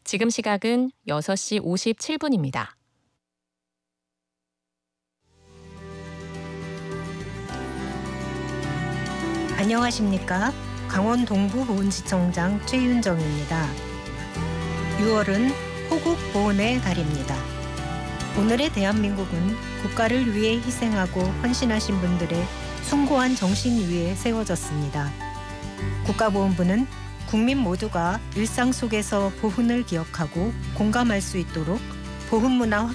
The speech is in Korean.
지금 시각은 6시 57분입니다. 안녕하십니까? 강원 동부보훈지청장 최윤정입니다. 6월은 호국보훈의 달입니다. 오늘의 대한민국은 국가를 위해 희생하고 헌신하신 분들의 숭고한 정신 위에 세워졌습니다. 국가보훈부는 국민 모두가 일상 속에서 보훈을 기억하고 공감할 수 있도록 보훈문화